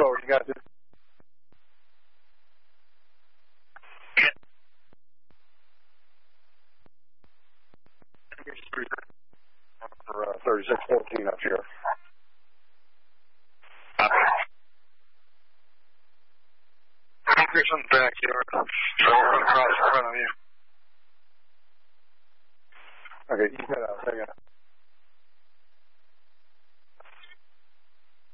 Road. You got this. For 3614 up here. There's some backyard. So we're going to cross in front of you. Okay, you head out. Hang on.